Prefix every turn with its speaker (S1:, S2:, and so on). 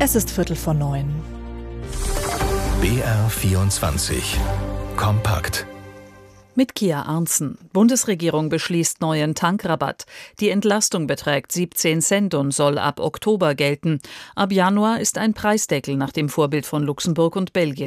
S1: Es ist 8:45.
S2: BR24 Kompakt.
S3: Mit Kia Arntzen. Bundesregierung beschließt neuen Tankrabatt. Die Entlastung beträgt 17 Cent und soll ab Oktober gelten. Ab Januar ist ein Preisdeckel nach dem Vorbild von Luxemburg und Belgien.